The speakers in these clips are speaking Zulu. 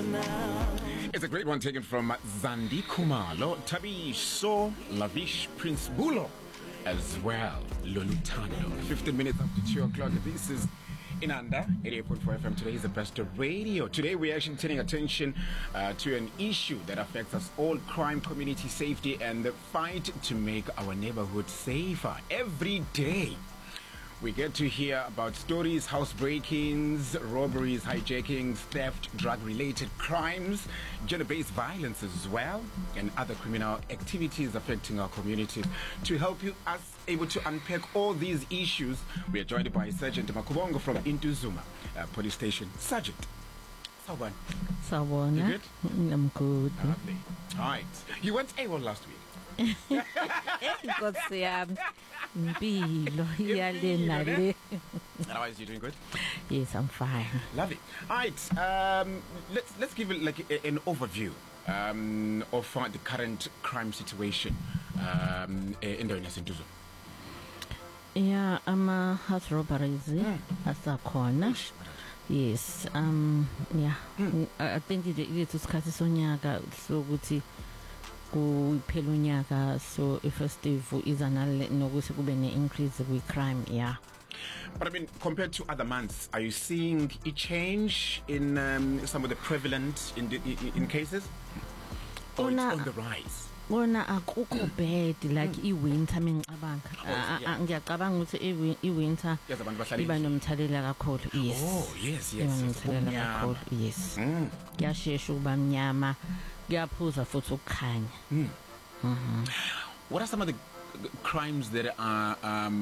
It's a great one taken from Zandi Kumalo, Tabiso, Lavish, Prince Bulo as well. Lolutano. 15 minutes after 2 o'clock. This is Inanda, 88.4 FM. Today is the best of radio. Today we're actually turning attention to an issue that affects us all: crime, community safety, and the fight to make our neighborhood safer every day. We get to hear about stories, house break-ins, robberies, hijackings, theft, drug-related crimes, gender-based violence as well, and other criminal activities affecting our communities. To help us able to unpack all these issues, we are joined by Sergeant Makubongo from Intuzuma Police Station. Sergeant, Sawbona. Sawbona. You good? I'm good. Lovely. All right. You went AWOL last week. Inkosi yami impilo iyalena le. Otherwise, you're doing good? Yes, I'm fine. Lovely. All right. Let's give it like an overview of the current crime situation in the Intuzuma. Yeah, house robberies asakhona. Yes. Yeah. I think it's isikhathi sonyaka sokuthi kuphela unyaka, so ifestive izanale nokuthi kube ne-increase kwi-crime. Yeah. But I mean, compared to other months, are you seeing a change in some of the prevalent in cases? Or it's on the rise? Bona akukho bad like i-winter mengicabanga. Ngiyacabanga ukuthi i-winter iba nomthelela kakhulu. Yes. Oh, yes. Nomthelela kakhulu. Yes. Kuyashesha ukuba mnyama, kuyaphuza futhi ukukhanya. What are some of the crimes that are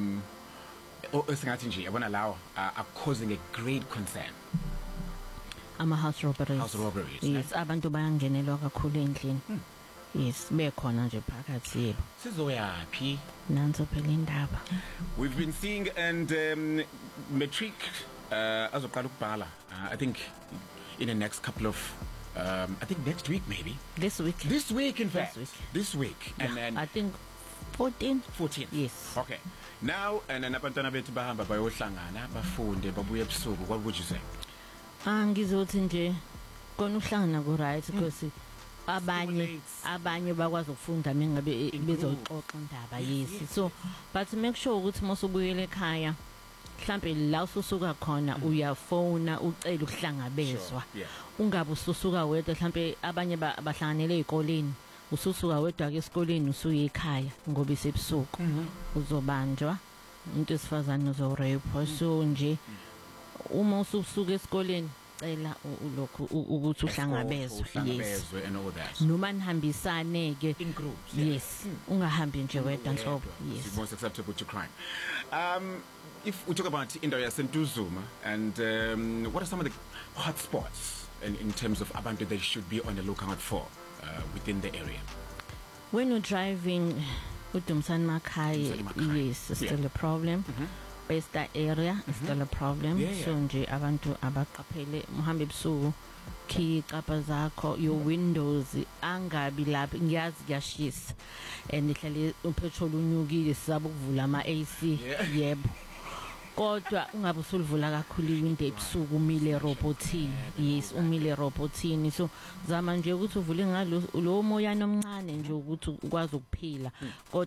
are causing a great concern? House robberies. House robberies. Yes, abantu bayangenelwa kakhulu endlini. Yes, bekhona nje phakathi yebo. Sizoyaphi? Nanzo phela indaba. We've been seeing and matric azoqala ukubhala. I think in the next couple of I think next week maybe. This week in fact. This week. Yeah, and then I think 14. Yes. Okay. Now and then abantwana bethu bahamba bayohlangana bafunde babuye ebusuku. What would you say? Ngizothi nje kona uhlangana ku right because abanye bakwazi ukufunda mengabe bezoxoxa indaba. Yes. So but make sure ukuthi mosubuyele ekhaya mhlambe la ususuka khona uyafona ucela ukuhlangabezwa. Ungabe ususuka wedwa mhlambe abanye abahlanganele ezikoleni ususuka wedwa ke esikoleni usuye ekhaya ngoba isebusuku uzobanjwa umuntu esifazane uzorape. So nje uma ususuka esikoleni cela ulokhu ukuthi uhlangabezwe. Yes. Noma nihambisane ke in groups. Yes. Ungahambi nje wedwa nhlobo. Yes. It's most acceptable to crime. If we talk about indawo yaseNtuzuma and what are some of the hot spots in terms of abantu that should be on the lookout for within the area? When you're driving uDumsani Makhaya, yes, it's still a problem. Best that area is still a problem. So nje abantu abaqaphele muhambe ebusuku khiqapha zakho your windows angabi lapha ngiyazi kuyashisa and ihlale upetrol unyukile sizaba ukuvula ama AC. Yebo. Kodwa ungabe usulivula kakhulu iwindow ebusuku umile robotini. Yes, umile robotini. So zama nje ukuthi uvule ngalo lo moya nomncane nje ukuthi ukwazi ukuphila.